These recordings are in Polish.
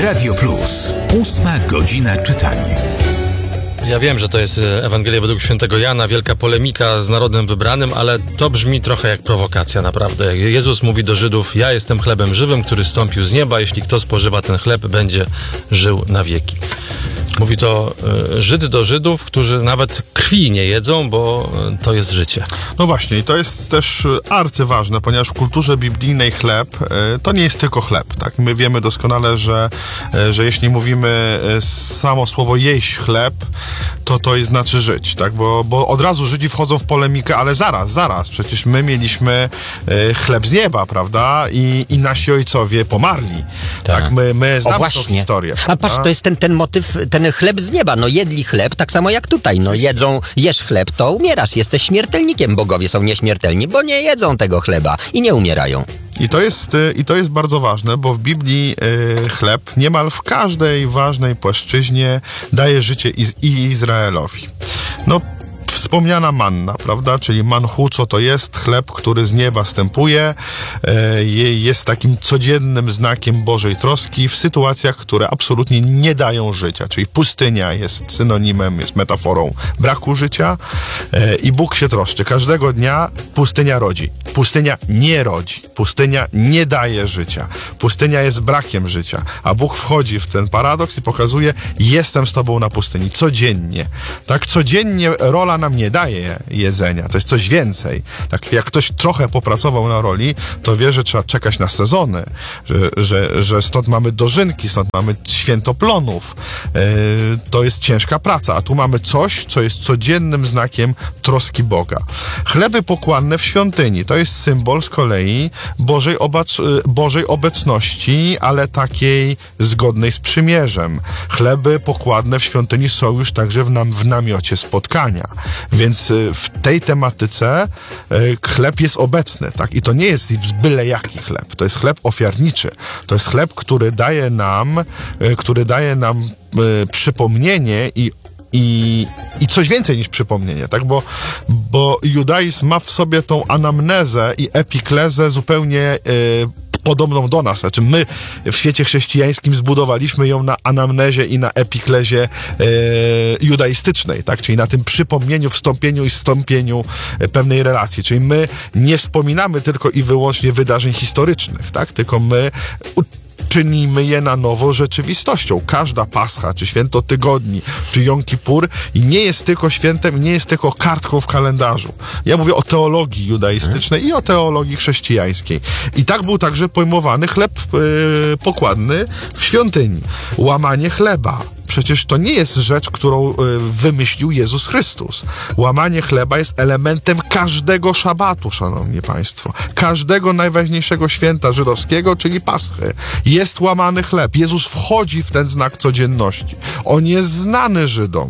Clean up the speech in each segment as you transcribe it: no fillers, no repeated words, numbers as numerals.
Radio Plus. 8 godzina czytania. Ja wiem, że to jest Ewangelia według świętego Jana, wielka polemika z narodem wybranym, ale to brzmi trochę jak prowokacja, naprawdę. Jezus mówi do Żydów: ja jestem chlebem żywym, który zstąpił z nieba, jeśli kto spożywa ten chleb, będzie żył na wieki. Mówi to Żyd do Żydów, którzy nawet krwi nie jedzą, bo to jest życie. No właśnie, i to jest też arcyważne, ponieważ w kulturze biblijnej chleb to nie jest tylko chleb, tak? My wiemy doskonale, że jeśli mówimy samo słowo jeść chleb, to jest znaczy żyć, tak? Bo od razu Żydzi wchodzą w polemikę, ale zaraz, przecież my mieliśmy chleb z nieba, prawda? I nasi ojcowie pomarli. Tak, my znamy tą historię. A patrz, to jest ten motyw, ten chleb z nieba. No jedli chleb, tak samo jak tutaj. No jesz chleb, to umierasz. Jesteś śmiertelnikiem. Bogowie są nieśmiertelni, bo nie jedzą tego chleba i nie umierają. I to jest bardzo ważne, bo w Biblii chleb niemal w każdej ważnej płaszczyźnie daje życie i Izraelowi. No, wspomniana manna, prawda? Czyli manchu, co to jest? Chleb, który z nieba stępuje, jest takim codziennym znakiem Bożej troski w sytuacjach, które absolutnie nie dają życia. Czyli pustynia jest synonimem, jest metaforą braku życia i Bóg się troszczy. Każdego dnia pustynia rodzi. Pustynia nie rodzi. Pustynia nie daje życia. Pustynia jest brakiem życia. A Bóg wchodzi w ten paradoks i pokazuje: jestem z tobą na pustyni. Codziennie. Tak, codziennie rola nam nie daje jedzenia. To jest coś więcej. Tak, jak ktoś trochę popracował na roli, to wie, że trzeba czekać na sezony, że stąd mamy dożynki, stąd mamy święto plonów. To jest ciężka praca, a tu mamy coś, co jest codziennym znakiem troski Boga. Chleby pokładne w świątyni, to jest symbol z kolei Bożej obecności, ale takiej zgodnej z przymierzem. Chleby pokładne w świątyni są już także w namiocie spotkania. Więc w tej tematyce chleb jest obecny, tak? I to nie jest byle jaki chleb. To jest chleb ofiarniczy. To jest chleb, który daje nam przypomnienie i coś więcej niż przypomnienie, tak? Bo judaizm ma w sobie tą anamnezę i epiklezę zupełnie podobną do nas. Znaczy my w świecie chrześcijańskim zbudowaliśmy ją na anamnezie i na epiklezie judaistycznej, tak? Czyli na tym przypomnieniu, wstąpieniu i zstąpieniu pewnej relacji. Czyli my nie wspominamy tylko i wyłącznie wydarzeń historycznych, tak? Tylko my czynimy je na nowo rzeczywistością. Każda Pascha, czy święto tygodni, czy Jom Kippur nie jest tylko świętem, nie jest tylko kartką w kalendarzu. Ja mówię o teologii judaistycznej i o teologii chrześcijańskiej. I tak był także pojmowany chleb pokładny w świątyni. Łamanie chleba. Przecież to nie jest rzecz, którą wymyślił Jezus Chrystus. Łamanie chleba jest elementem każdego szabatu, szanowni państwo. Każdego najważniejszego święta żydowskiego, czyli Paschy. Jest łamany chleb. Jezus wchodzi w ten znak codzienności. On jest znany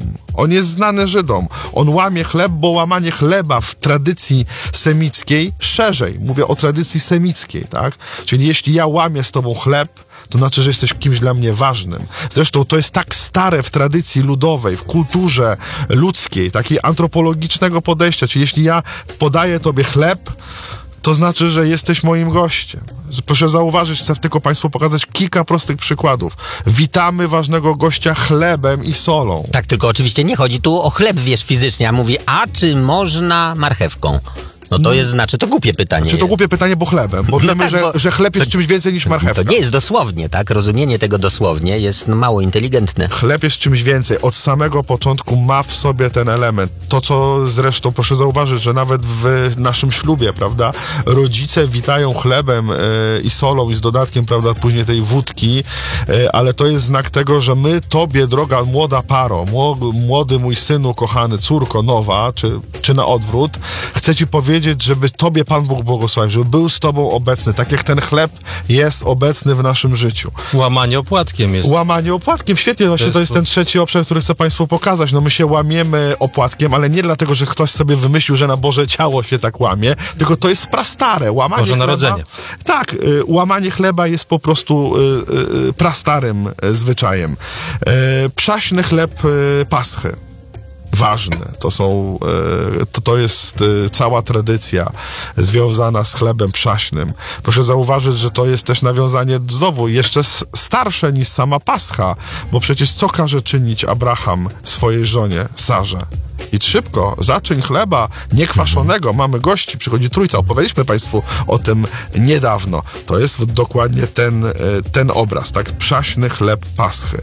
Żydom. On łamie chleb, bo łamanie chleba w tradycji semickiej szerzej. Mówię o tradycji semickiej, tak? Czyli jeśli ja łamię z tobą chleb, to znaczy, że jesteś kimś dla mnie ważnym. Zresztą to jest tak stare w tradycji ludowej, w kulturze ludzkiej, takiej antropologicznego podejścia. Czyli jeśli ja podaję tobie chleb, to znaczy, że jesteś moim gościem. Proszę zauważyć, chcę tylko państwu pokazać kilka prostych przykładów. Witamy ważnego gościa chlebem i solą. Tak, tylko oczywiście nie chodzi tu o chleb, wiesz, fizycznie, a mówi: a czy można marchewką? No to jest, to głupie pytanie. Czy to głupie pytanie, bo chlebem? Bo wiemy, że chleb jest czymś więcej niż marchewka. To nie jest dosłownie, tak? Rozumienie tego dosłownie jest mało inteligentne. Chleb jest czymś więcej. Od samego początku ma w sobie ten element. To, co zresztą, proszę zauważyć, że nawet w naszym ślubie, prawda, rodzice witają chlebem i solą i z dodatkiem, prawda, później tej wódki, ale to jest znak tego, że my tobie, droga młoda paro, młody mój synu, kochany, córko nowa, czy na odwrót, chcę ci powiedzieć, żeby tobie Pan Bóg błogosławił, żeby był z tobą obecny, tak jak ten chleb jest obecny w naszym życiu. Łamanie opłatkiem jest. Łamanie opłatkiem, świetnie, właśnie to jest ten trzeci obszar, który chcę państwu pokazać. No my się łamiemy opłatkiem, ale nie dlatego, że ktoś sobie wymyślił, że na Boże ciało się tak łamie, tylko to jest prastare. Łamanie Boże chleba, Narodzenie. Tak, łamanie chleba jest po prostu prastarym zwyczajem. Przaśny chleb Paschy. ważny. To jest cała tradycja związana z chlebem przaśnym. Proszę zauważyć, że to jest też nawiązanie znowu jeszcze starsze niż sama Pascha, bo przecież co każe czynić Abraham swojej żonie Sarze? Idź szybko, zaczyń chleba niekwaszonego. Mamy gości, przychodzi Trójca. Opowiedzieliśmy Państwu o tym niedawno. To jest dokładnie ten obraz, tak? Przaśny chleb Paschy.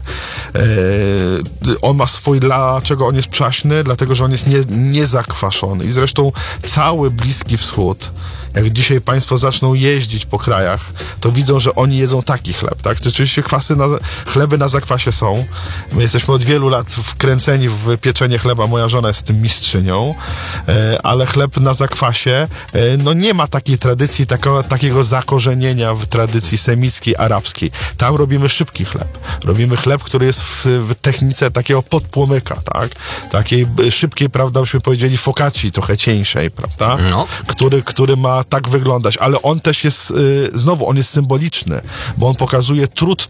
On ma dlaczego on jest przaśny? Dlatego, że on jest niezakwaszony. I zresztą cały Bliski Wschód, jak dzisiaj Państwo zaczną jeździć po krajach, to widzą, że oni jedzą taki chleb, tak? Rzeczywiście chleby na zakwasie są. My jesteśmy od wielu lat wkręceni w pieczenie chleba. Moja żona jest tym mistrzynią, ale chleb na zakwasie, no nie ma takiej tradycji, takiego zakorzenienia w tradycji semickiej, arabskiej. Tam robimy szybki chleb. Robimy chleb, który jest w technice takiego podpłomyka, tak? Takiej szybkiej, prawda, byśmy powiedzieli focacci, trochę cieńszej, prawda? No. Który ma tak wyglądać, ale on też jest, on jest symboliczny, bo on pokazuje trud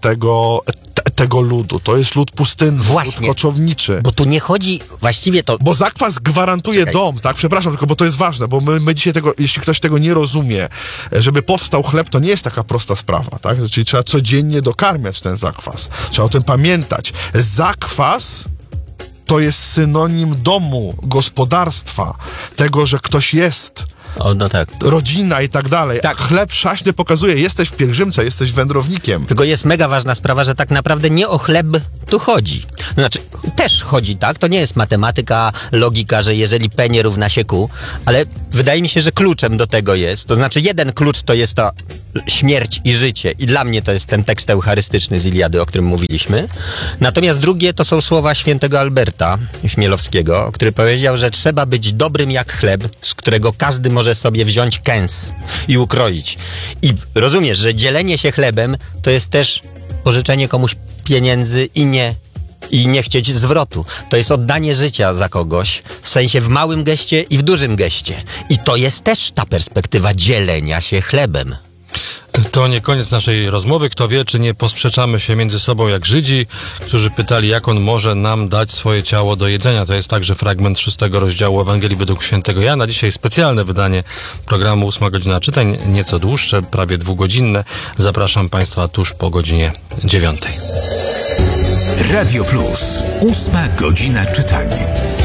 tego ludu. To jest lud pustynny, lud koczowniczy. Bo tu nie chodzi właściwie to... Bo zakwas gwarantuje dom, tak? Przepraszam, tylko bo to jest ważne, bo my dzisiaj jeśli ktoś tego nie rozumie, żeby powstał chleb, to nie jest taka prosta sprawa, tak? Czyli trzeba codziennie dokarmiać ten zakwas. Trzeba o tym pamiętać. Zakwas to jest synonim domu, gospodarstwa, tego, że ktoś jest. No tak. Rodzina i tak dalej. Tak. Chleb przaśny pokazuje, jesteś w pielgrzymce, jesteś wędrownikiem. Tylko jest mega ważna sprawa, że tak naprawdę nie o chleb tu chodzi. Znaczy, też chodzi, tak? To nie jest matematyka, logika, że jeżeli P nie równa się Q, ale wydaje mi się, że kluczem do tego jest. To znaczy, jeden klucz to jest to śmierć i życie. I dla mnie to jest ten tekst eucharystyczny z Iliady, o którym mówiliśmy. Natomiast drugie to są słowa świętego Alberta Chmielowskiego, który powiedział, że trzeba być dobrym jak chleb, z którego każdy może sobie wziąć kęs i ukroić. I rozumiesz, że dzielenie się chlebem to jest też pożyczenie komuś pieniędzy i nie chcieć zwrotu. To jest oddanie życia za kogoś, w sensie w małym geście i w dużym geście. I to jest też ta perspektywa dzielenia się chlebem. To nie koniec naszej rozmowy. Kto wie, czy nie posprzeczamy się między sobą jak Żydzi, którzy pytali, jak on może nam dać swoje ciało do jedzenia. To jest także fragment 6 rozdziału Ewangelii według świętego Jana. Dzisiaj specjalne wydanie programu 8 godzina czytań, nieco dłuższe, prawie 2-godzinne. Zapraszam Państwa tuż po godzinie 9. Radio Plus. 8 godzina czytań.